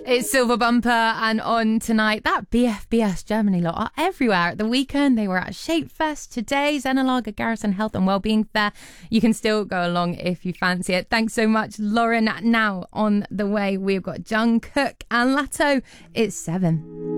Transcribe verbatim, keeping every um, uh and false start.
It's Silver Bumper, and on tonight, that B F B S Germany lot are everywhere. At the weekend, they were at Shapefest. Today, Zenelager Garrison Health and Wellbeing Fair. You can still go along if you fancy it. Thanks so much, Lauren. Now, on the way, we've got Jungkook and Latto. It's seven.